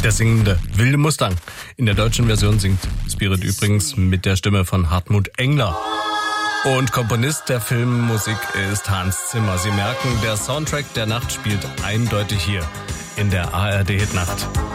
Der singende wilde Mustang. In der deutschen Version singt Spirit übrigens mit der Stimme von Hartmut Engler. Und Komponist der Filmmusik ist Hans Zimmer. Sie merken, der Soundtrack der Nacht spielt eindeutig hier in der ARD Hitnacht.